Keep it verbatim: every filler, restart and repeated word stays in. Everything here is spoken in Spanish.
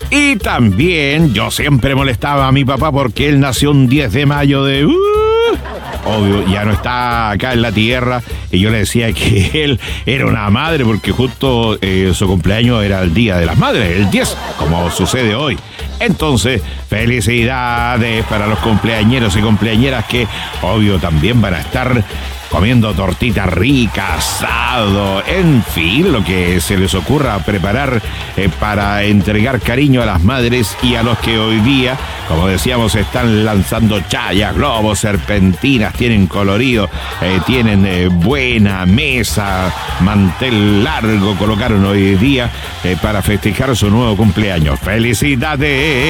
Y también yo siempre molestaba a mi papá porque él nació un diez de mayo de... Uh, obvio, ya no está acá en la tierra. Y yo le decía que él era una madre porque justo eh, su cumpleaños era el Día de las Madres, el diez, como sucede hoy. Entonces, felicidades para los cumpleañeros y cumpleañeras que, obvio, también van a estar comiendo tortita rica, asado, en fin, lo que se les ocurra preparar eh, para entregar cariño a las madres y a los que hoy día, como decíamos, están lanzando chayas, globos, serpentinas, tienen colorido, eh, tienen eh, buena mesa, mantel largo, colocaron hoy día eh, para festejar su nuevo cumpleaños. ¡Felicidades!